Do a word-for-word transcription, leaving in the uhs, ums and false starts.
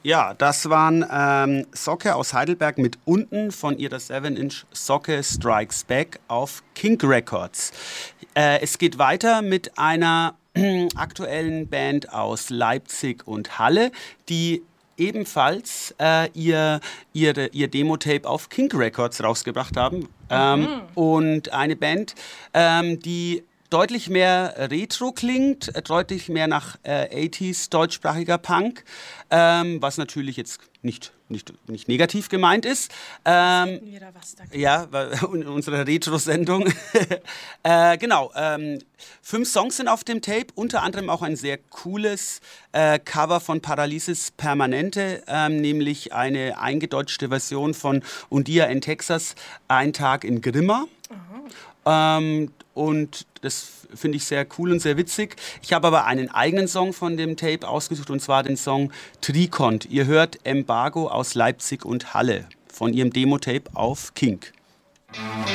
Ja, das waren ähm, Socke aus Heidelberg mit Unten von ihrer seven inch Socke Strikes Back auf Kink Records. Äh, es geht weiter mit einer äh, aktuellen Band aus Leipzig und Halle, die ebenfalls äh, ihr, ihre, ihr Demo-Tape auf Kink Records rausgebracht haben. Ähm, mhm. Und eine Band, ähm, die deutlich mehr Retro klingt, äh, deutlich mehr nach äh, achtziger deutschsprachiger Punk, ähm, was natürlich jetzt nicht, nicht, nicht negativ gemeint ist. Ähm, wir da was da ja, in unserer Retro-Sendung. äh, genau, ähm, fünf Songs sind auf dem Tape, unter anderem auch ein sehr cooles äh, Cover von Paralysis Permanente, ähm, nämlich eine eingedeutschte Version von Undia in Texas, Ein Tag in Grimma. Ähm, und das finde ich sehr cool und sehr witzig. Ich habe aber einen eigenen Song von dem Tape ausgesucht, und zwar den Song Trikont. Ihr hört Embargo aus Leipzig und Halle von ihrem Demo-Tape auf Kink.